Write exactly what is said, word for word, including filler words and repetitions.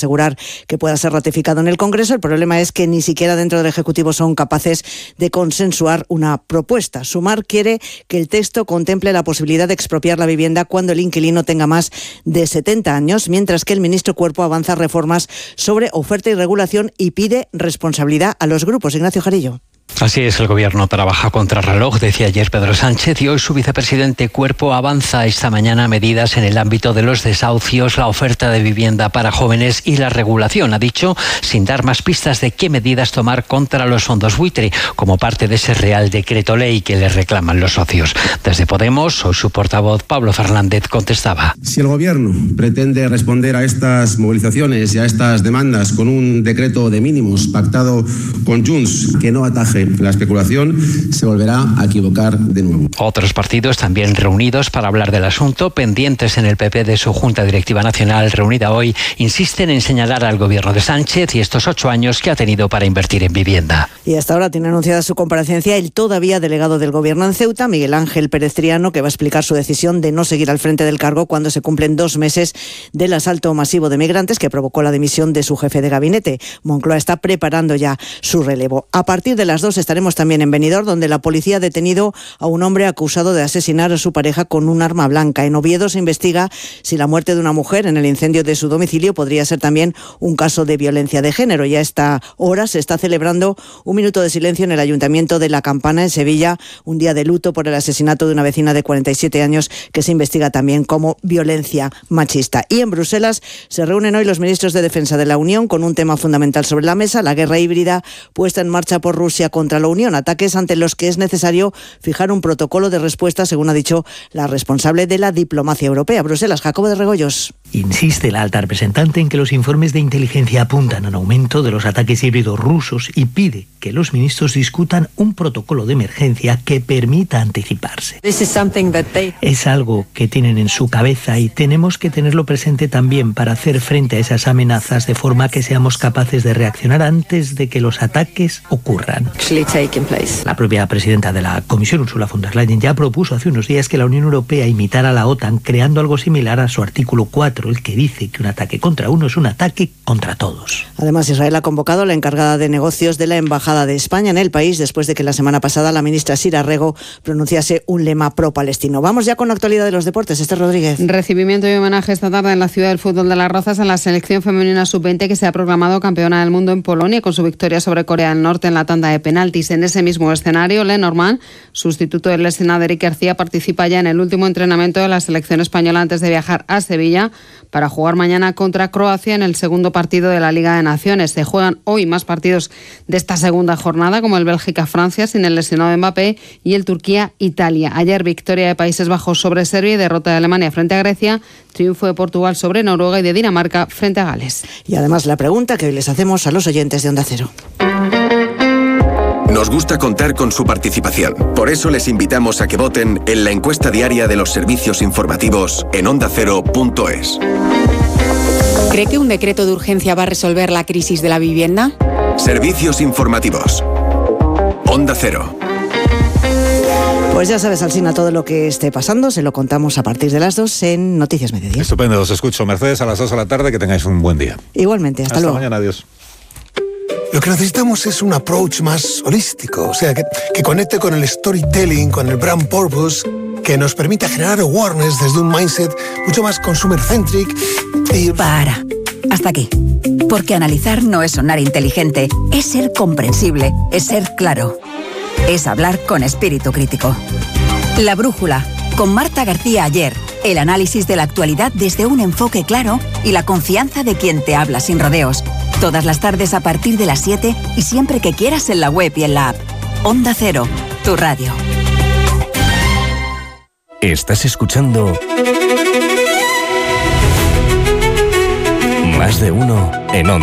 asegurar que pueda ser ratificado en el Congreso. El problema es que ni siquiera dentro del Ejecutivo son capaces de consensuar una propuesta. Sumar quiere que el texto contemple la posibilidad de expropiar la vivienda cuando el inquilino tenga más de setenta años, mientras que el ministro Cuerpo avanza reformas sobre oferta y regulación y pide responsabilidad a los grupos. Ignacio Jarillo. Así es, el Gobierno trabaja contra reloj, decía ayer Pedro Sánchez, y hoy su vicepresidente Cuerpo avanza esta mañana medidas en el ámbito de los desahucios, la oferta de vivienda para jóvenes y la regulación. Ha dicho, sin dar más pistas de qué medidas tomar contra los fondos buitre, como parte de ese Real Decreto Ley que le reclaman los socios. Desde Podemos, hoy su portavoz Pablo Fernández contestaba. Si el Gobierno pretende responder a estas movilizaciones y a estas demandas con un decreto de mínimos pactado con Junts que no ataje la especulación, se volverá a equivocar de nuevo. Otros partidos también reunidos para hablar del asunto, pendientes en el P P de su Junta Directiva Nacional reunida hoy, insisten en señalar al Gobierno de Sánchez y estos ocho años que ha tenido para invertir en vivienda. Y hasta ahora tiene anunciada su comparecencia el todavía delegado del Gobierno en Ceuta, Miguel Ángel Pérez Triano, que va a explicar su decisión de no seguir al frente del cargo cuando se cumplen dos meses del asalto masivo de migrantes que provocó la dimisión de su jefe de gabinete. Moncloa está preparando ya su relevo. A partir de las dos estaremos también en Benidorm, donde la policía ha detenido a un hombre acusado de asesinar a su pareja con un arma blanca. En Oviedo se investiga si la muerte de una mujer en el incendio de su domicilio podría ser también un caso de violencia de género. Y a esta hora se está celebrando un minuto de silencio en el Ayuntamiento de La Campana, en Sevilla, un día de luto por el asesinato de una vecina de cuarenta y siete años que se investiga también como violencia machista. Y en Bruselas se reúnen hoy los ministros de Defensa de la Unión con un tema fundamental sobre la mesa, la guerra híbrida puesta en marcha por Rusia contra la Unión, ataques ante los que es necesario fijar un protocolo de respuesta, según ha dicho la responsable de la diplomacia europea. Bruselas, Jacobo de Regoyos. Insiste la alta representante en que los informes de inteligencia apuntan a un aumento de los ataques híbridos rusos y pide que los ministros discutan un protocolo de emergencia que permita anticiparse. They... Es algo que tienen en su cabeza y tenemos que tenerlo presente también para hacer frente a esas amenazas de forma que seamos capaces de reaccionar antes de que los ataques ocurran. La propia presidenta de la Comisión, Ursula von der Leyen, ya propuso hace unos días que la Unión Europea imitara a la OTAN creando algo similar a su artículo cuatro, el que dice que un ataque contra uno es un ataque contra todos. Además, Israel ha convocado a la encargada de negocios de la Embajada de España en el país después de que la semana pasada la ministra Sira Rego pronunciase un lema pro-palestino. Vamos ya con la actualidad de los deportes. Esther Rodríguez. Recibimiento y homenaje esta tarde en la ciudad del fútbol de Las Rozas a la selección femenina sub veinte que se ha proclamado campeona del mundo en Polonia con su victoria sobre Corea del Norte en la tanda de penaltis. En ese mismo escenario, Lenormand, sustituto del lesionado de Eric García, participa ya en el último entrenamiento de la selección española antes de viajar a Sevilla para jugar mañana contra Croacia en el segundo partido de la Liga de Naciones. Se juegan hoy más partidos de esta segunda jornada, como el Bélgica-Francia sin el lesionado de Mbappé y el Turquía-Italia. Ayer victoria de Países Bajos sobre Serbia y derrota de Alemania frente a Grecia, triunfo de Portugal sobre Noruega y de Dinamarca frente a Gales. Y además la pregunta que hoy les hacemos a los oyentes de Onda Cero. Nos gusta contar con su participación. Por eso les invitamos a que voten en la encuesta diaria de los servicios informativos en onda cero punto es. ¿Cree que un decreto de urgencia va a resolver la crisis de la vivienda? Servicios informativos. Onda Cero. Pues ya sabes, Alsina, todo lo que esté pasando se lo contamos a partir de las dos en Noticias Mediodía. Estupendo, os escucho. Mercedes, a las dos de la tarde, que tengáis un buen día. Igualmente, hasta, hasta luego. Hasta mañana, adiós. Lo que necesitamos es un approach más holístico, o sea, que, que conecte con el storytelling, con el brand purpose, que nos permita generar awareness desde un mindset mucho más consumer-centric y... Para. Hasta aquí. Porque analizar no es sonar inteligente, es ser comprensible, es ser claro. Es hablar con espíritu crítico. La Brújula, con Marta García Ayer. El análisis de la actualidad desde un enfoque claro y la confianza de quien te habla sin rodeos. Todas las tardes a partir de las siete y siempre que quieras en la web y en la app. Onda Cero, tu radio. Estás escuchando Más de Uno en Onda.